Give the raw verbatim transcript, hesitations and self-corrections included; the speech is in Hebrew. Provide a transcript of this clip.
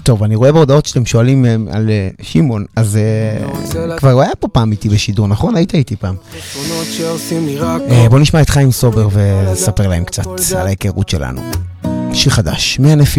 טוב, אני רואה בהודעות שאתם שואלים על שימון, אז כבר הוא היה פה פעם איתי בשידור, נכון? היית איתי פעם. בוא נשמע את חיים סובר וספר להם קצת על ההיכרות שלנו. שיר חדש, מהנפילה.